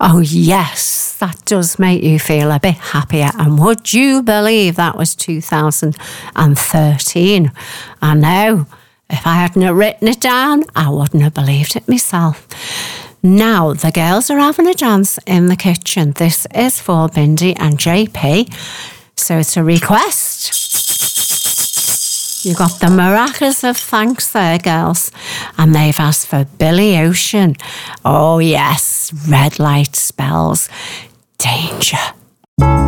Oh, yes, that does make you feel a bit happier. And would you believe that was 2013? I know. If I hadn't have written it down, I wouldn't have believed it myself. Now, the girls are having a dance in the kitchen. This is for Bindi and JP. So it's a request. You got the maracas of thanks there, girls. And they've asked for Billy Ocean. Oh, yes, red light spells danger.